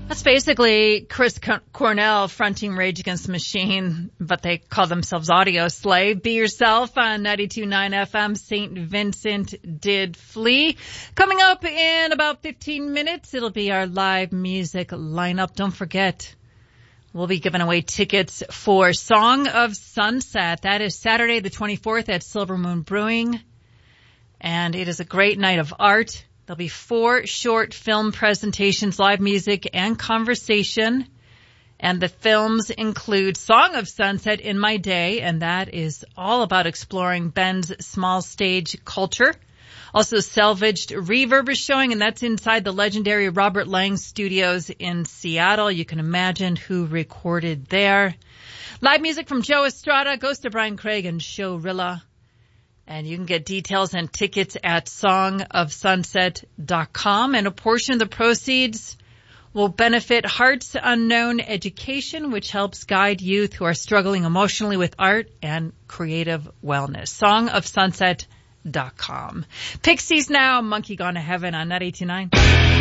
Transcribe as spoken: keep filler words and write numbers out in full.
That's basically Chris Cornell fronting Rage Against the Machine, but they call themselves Audio Slave. Be Yourself on ninety-two point nine F M. Saint Vincent Did Flee. Coming up in about fifteen minutes, it'll be our live music lineup. Don't forget, we'll be giving away tickets for Song of Sunset. That is Saturday the twenty-fourth at Silver Moon Brewing, and it is a great night of art. There'll be four short film presentations, live music, and conversation. And the films include Song of Sunset, In My Day, and that is all about exploring Ben's small stage culture. Also, Salvaged Reverb is showing, and that's inside the legendary Robert Lang Studios in Seattle. You can imagine who recorded there. Live music from Joe Estrada, Ghost of Brian Craig, and Showrilla. And you can get details and tickets at song of sunset dot com. And a portion of the proceeds will benefit Hearts Unknown Education, which helps guide youth who are struggling emotionally with art and creative wellness. song of sunset dot com. Pixies now, Monkey Gone to Heaven on ninety-two point nine.